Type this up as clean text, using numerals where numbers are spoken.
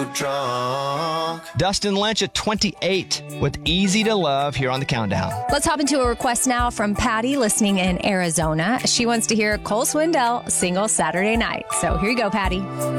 drunk. Dustin Lynch at 28 with Easy to Love here on the Countdown. Let's hop into a request now from Patty listening in Arizona. She wants to hear Cole Swindell single Saturday Night. So here you go, Patty.